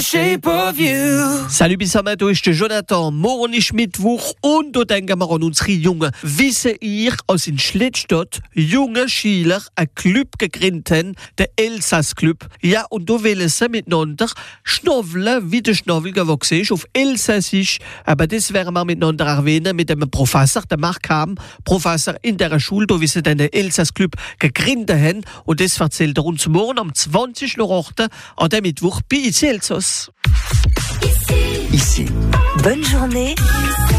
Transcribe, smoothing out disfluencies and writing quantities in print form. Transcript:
Shape of you. Salut bissammen, du ist der Jonathan. Morgen ist Mittwoch und da denken wir an unsere Jungen. Wissen ihr, als in Schlittstadt junge Schüler einen Club gegründet haben, der Elsass-Club. Ja, und da wollen sie miteinander schnaufeln, wie der Schnabel gewachsen ist, auf Elsassisch. Aber das werden wir miteinander erwähnen mit dem Professor, der Marc Ham, Professor in der Schule, da wie sie den Elsass-Club gegründet haben. Und das erzählt er uns morgen am 20.08. an dem Mittwoch bei IC Elsass. Ici. Bonne journée.